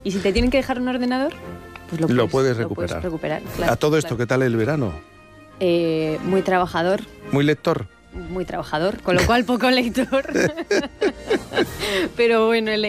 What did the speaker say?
Y si te tienen que dejar un ordenador, pues lo puedes recuperar. Claro, A todo esto, ¿qué tal el verano? Muy trabajador. ¿Muy lector? Muy trabajador, con lo cual poco lector. Pero bueno,